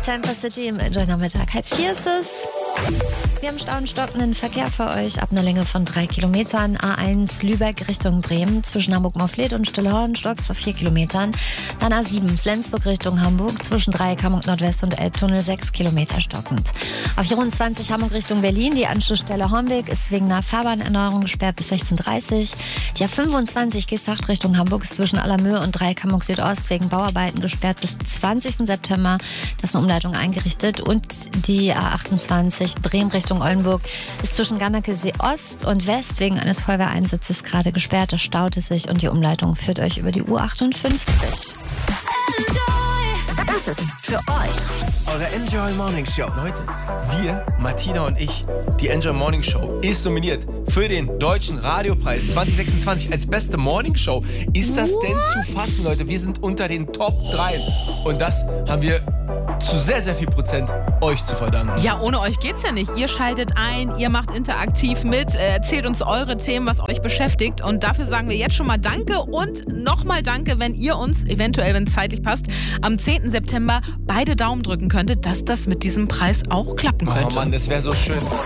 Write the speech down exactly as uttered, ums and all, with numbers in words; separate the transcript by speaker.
Speaker 1: Tampa City im Enjoy-Nachmittag. Halb vier ist es. Wir haben Stau und stockenden Verkehr für euch ab einer Länge von drei Kilometern. A eins Lübeck Richtung Bremen zwischen Hamburg-Morfleet und Stillhorn stockt auf vier Kilometern. Dann A sieben Flensburg Richtung Hamburg zwischen Dreieck Hamburg Nordwest und Elbtunnel sechs Kilometer stockend. Auf vierundzwanzig Hamburg Richtung Berlin. Die Anschlussstelle Hornbeck ist wegen einer Fahrbahnerneuerung gesperrt bis sechzehn Uhr dreißig. Die A fünfundzwanzig Geesthacht Richtung Hamburg ist zwischen Allermöhe und Dreieck Hamburg Südost wegen Bauarbeiten gesperrt bis zwanzigsten September. Da ist eine Umleitung eingerichtet. Und die A achtundzwanzig Bremen Richtung Oldenburg ist zwischen Gannakesee Ost und West wegen eines Feuerwehreinsatzes gerade gesperrt. Da staut es sich und die Umleitung führt euch über die U achtundfünfzig.
Speaker 2: Das ist für euch
Speaker 3: eure Enjoy Morning Show. Leute, wir, Martina und ich, die Enjoy Morning Show ist nominiert für den Deutschen Radiopreis zwanzig sechsundzwanzig als beste Morning Show. Ist das What? denn zu fassen, Leute? Wir sind unter den Top drei. Und das haben wir zu sehr, sehr viel Prozent euch zu verdanken.
Speaker 4: Ja, ohne euch geht's ja nicht. Ihr schaltet ein, ihr macht interaktiv mit, erzählt uns eure Themen, was euch beschäftigt. Und dafür sagen wir jetzt schon mal Danke und nochmal Danke, wenn ihr uns, eventuell, wenn es zeitlich passt, am zehnten September beide Daumen drücken könntet, dass das mit diesem Preis auch klappen könnte.
Speaker 3: Oh Mann, das wäre so schön.